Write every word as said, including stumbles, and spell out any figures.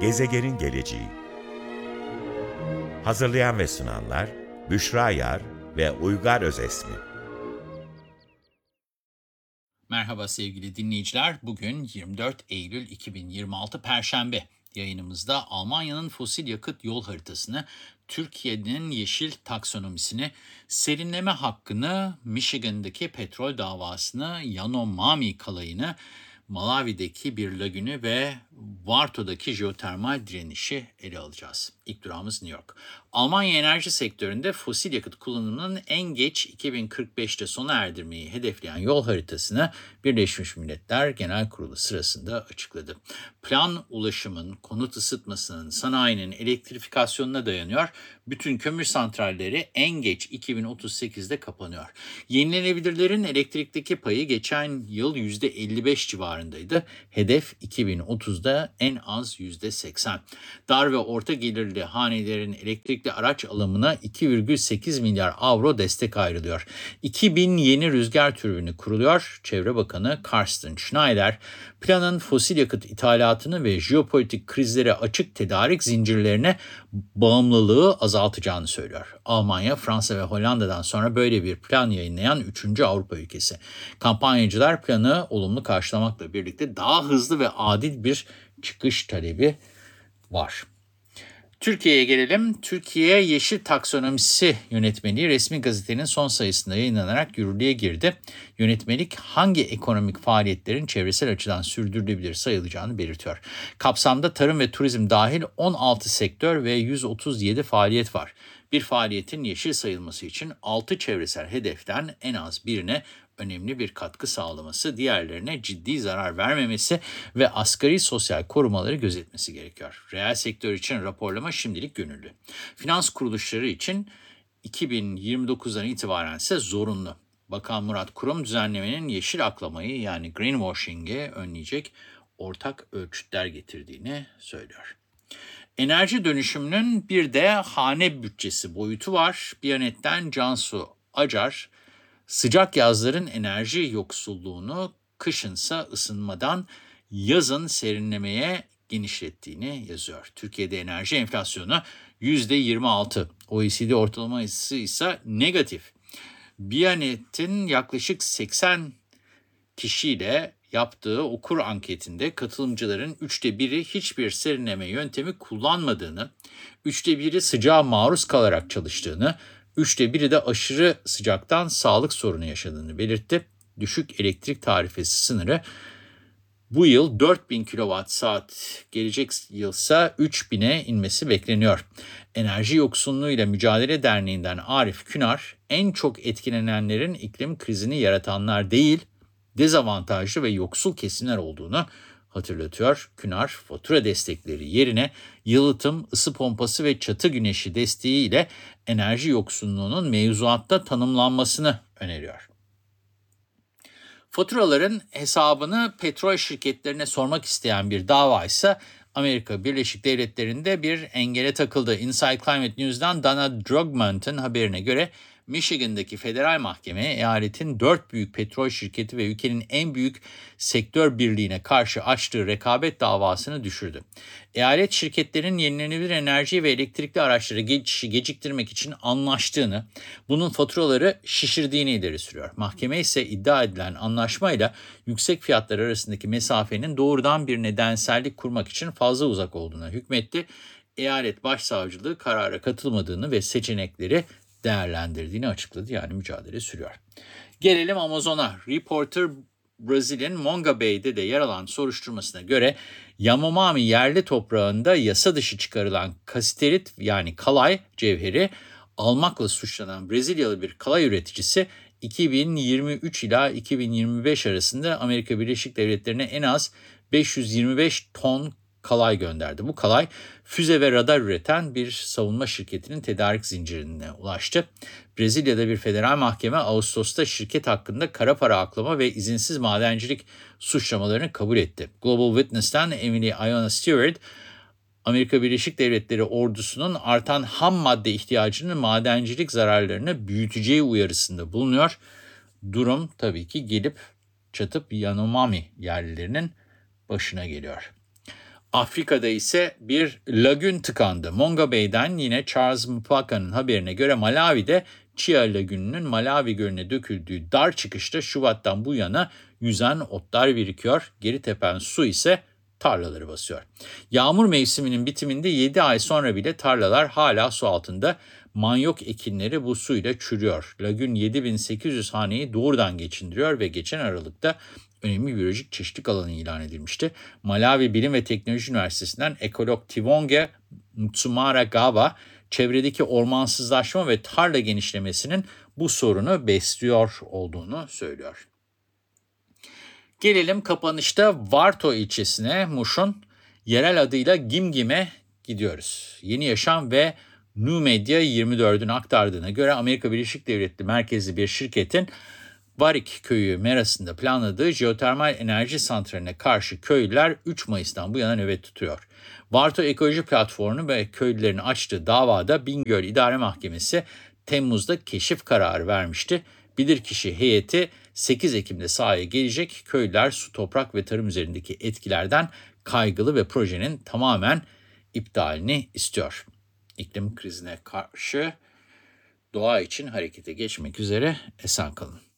Gezegenin geleceği. Hazırlayan ve sunanlar Büşra Yar ve Uygar Özesmi. Merhaba sevgili dinleyiciler. Bugün yirmi dört Eylül iki bin yirmi altı Perşembe. Yayınımızda Almanya'nın fosil yakıt yol haritasını, Türkiye'nin yeşil taksonomisini, serinleme hakkını, Michigan'daki petrol davasını, Yanomami kalayını, Malawi'deki bir lagünü ve Varto'daki jeotermal direnişi ele alacağız. İlk durağımız New York. Almanya enerji sektöründe fosil yakıt kullanımının en geç iki bin kırk beşte sona erdirmeyi hedefleyen yol haritasını Birleşmiş Milletler Genel Kurulu sırasında açıkladı. Plan ulaşımın, konut ısıtmasının, sanayinin elektrifikasyonuna dayanıyor. Bütün kömür santralleri en geç iki bin otuz sekizde kapanıyor. Yenilenebilirlerin elektrikteki payı geçen yıl yüzde elli beş civarındaydı. Hedef iki bin otuzda en az yüzde seksen. Dar ve orta gelirli hanelerin elektrikli araç alımına iki virgül sekiz milyar avro destek ayrılıyor. iki bin yeni rüzgar türbini kuruluyor. Çevre Bakanı Carsten Schneider, planın fosil yakıt ithalatını ve jeopolitik krizlere açık tedarik zincirlerine bağımlılığı azaltacağını söylüyor. Almanya, Fransa ve Hollanda'dan sonra böyle bir plan yayınlayan üçüncü Avrupa ülkesi. Kampanyacılar planı olumlu karşılamakla birlikte daha hızlı ve adil bir çıkış talebi var. Türkiye'ye gelelim. Türkiye Yeşil Taksonomisi Yönetmeliği resmi gazetenin son sayısında yayınlanarak yürürlüğe girdi. Yönetmelik hangi ekonomik faaliyetlerin çevresel açıdan sürdürülebilir sayılacağını belirtiyor. Kapsamda tarım ve turizm dahil on altı sektör ve yüz otuz yedi faaliyet var. Bir faaliyetin yeşil sayılması için altı çevresel hedeften en az birine önemli bir katkı sağlaması, diğerlerine ciddi zarar vermemesi ve asgari sosyal korumaları gözetmesi gerekiyor. Reel sektör için raporlama şimdilik gönüllü. Finans kuruluşları için iki bin yirmi dokuzdan itibaren ise zorunlu. Bakan Murat Kurum düzenlemenin yeşil aklamayı yani greenwashing'i önleyecek ortak ölçütler getirdiğini söylüyor. Enerji dönüşümünün bir de hane bütçesi boyutu var. Biyanet'ten Cansu Acar, sıcak yazların enerji yoksulluğunu, kışınsa ısınmadan, yazın serinlemeye genişlettiğini yazıyor. Türkiye'de enerji enflasyonu yüzde yirmi altı. O E C D ortalaması ise negatif. Biyanet'in yaklaşık seksen kişiyle yaptığı okur anketinde katılımcıların üçte biri hiçbir serinleme yöntemi kullanmadığını, üçte biri sıcağa maruz kalarak çalıştığını, üçte biri de aşırı sıcaktan sağlık sorunu yaşadığını belirtti. Düşük elektrik tarifesi sınırı bu yıl dört bin kilowatt saat, gelecek yılsa üç bine inmesi bekleniyor. Enerji Yoksunluğuyla Mücadele Derneği'nden Arif Künar, en çok etkilenenlerin iklim krizini yaratanlar değil, dezavantajlı ve yoksul kesimler olduğunu hatırlatıyor. Künar, fatura destekleri yerine yalıtım, ısı pompası ve çatı güneşi desteğiyle enerji yoksunluğunun mevzuatta tanımlanmasını öneriyor. Faturaların hesabını petrol şirketlerine sormak isteyen bir dava ise Amerika Birleşik Devletleri'nde bir engele takıldı. Inside Climate News'dan Dana Drogmont'un haberine göre Michigan'daki federal mahkeme eyaletin dört büyük petrol şirketi ve ülkenin en büyük sektör birliğine karşı açtığı rekabet davasını düşürdü. Eyalet şirketlerin yenilenebilir enerji ve elektrikli araçları geçişi geciktirmek için anlaştığını, bunun faturaları şişirdiğini ileri sürüyor. Mahkeme ise iddia edilen anlaşmayla yüksek fiyatlar arasındaki mesafenin doğrudan bir nedensellik kurmak için fazla uzak olduğuna hükmetti. Eyalet Başsavcılığı karara katılmadığını ve seçenekleri değerlendirdiğini açıkladı. Yani mücadele sürüyor. Gelelim Amazon'a. Reporter Brazil'in Monga Bay'de de yer alan soruşturmasına göre Yanomami yerli toprağında yasa dışı çıkarılan kasiterit yani kalay cevheri almakla suçlanan Brezilyalı bir kalay üreticisi iki bin yirmi üç ila iki bin yirmi beş arasında Amerika Birleşik Devletleri'ne en az beş yüz yirmi beş ton kalay gönderdi. Bu kalay füze ve radar üreten bir savunma şirketinin tedarik zincirine ulaştı. Brezilya'da bir federal mahkeme Ağustos'ta şirket hakkında kara para aklama ve izinsiz madencilik suçlamalarını kabul etti. Global Witness'ten Emily Iona Stewart, Amerika Birleşik Devletleri ordusunun artan ham madde ihtiyacının madencilik zararlarını büyüteceği uyarısında bulunuyor. Durum tabii ki gelip çatıp Yanomami yerlilerinin başına geliyor. Afrika'da ise bir lagün tıkandı. Monga Bay'den yine Charles Mpaka'nın haberine göre Malawi'de Chia Lagünü'nün Malawi Gölü'ne döküldüğü dar çıkışta Şubat'tan bu yana yüzen otlar birikiyor. Geri tepen su ise tarlaları basıyor. Yağmur mevsiminin bitiminde yedi ay sonra bile tarlalar hala su altında. Manyok ekinleri bu suyla çürüyor. Lagün yedi bin sekiz yüz haneyi doğrudan geçindiriyor ve geçen Aralık'ta önemli biyolojik çeşitlilik alanı ilan edilmişti. Malawi Bilim ve Teknoloji Üniversitesi'nden ekolog Tivonge Mtsumara-Gaba, çevredeki ormansızlaşma ve tarla genişlemesinin bu sorunu besliyor olduğunu söylüyor. Gelelim kapanışta Varto ilçesine, Muş'un yerel adıyla Gimgim'e gidiyoruz. Yeni Yaşam ve New Media yirmi dördün aktardığına göre Amerika Birleşik Devletleri merkezli bir şirketin Varik köyü Meras'ında planladığı jeotermal enerji santraline karşı köylüler üç Mayıs'tan bu yana nöbet tutuyor. Varto Ekoloji Platformu ve köylülerin açtığı davada Bingöl İdare Mahkemesi Temmuz'da keşif kararı vermişti. Bilirkişi heyeti sekiz Ekim'de sahaya gelecek. Köylüler su, toprak ve tarım üzerindeki etkilerden kaygılı ve projenin tamamen iptalini istiyor. İklim krizine karşı doğa için harekete geçmek üzere, esen kalın.